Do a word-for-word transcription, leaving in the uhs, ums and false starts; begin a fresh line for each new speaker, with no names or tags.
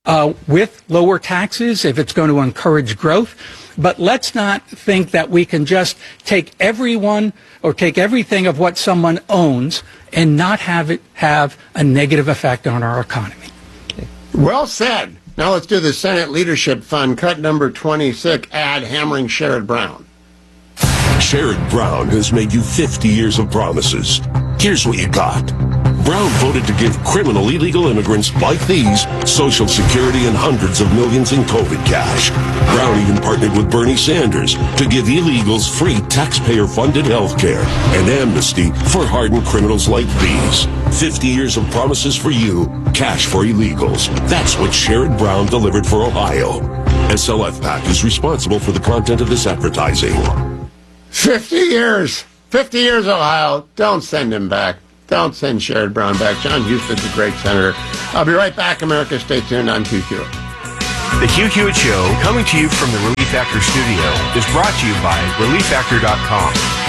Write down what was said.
uh, with lower taxes if it's going to encourage growth. But let's not think that we can just take everyone or take everything of what someone owns and not have it have a negative effect on our economy.
Well said. Now let's do the Senate Leadership Fund, cut number twenty-six, ad hammering Sherrod Brown.
Sherrod Brown has made you fifty years of promises. Here's what you got. Brown voted to give criminal illegal immigrants like these Social Security and hundreds of millions in COVID cash. Brown even partnered with Bernie Sanders to give illegals free taxpayer-funded health care and amnesty for hardened criminals like these. fifty years of promises for you, cash for illegals. That's what Sherrod Brown delivered for Ohio. S L F PAC is responsible for the content of this advertising.
fifty years. fifty years, Ohio. Don't send him back. Don't send Sherrod Brown back. John Huston's a great senator. I'll be right back, America. Stay tuned on Q Q.
The Q Q Show, coming to you from the Relief Factor studio, is brought to you by relief factor dot com.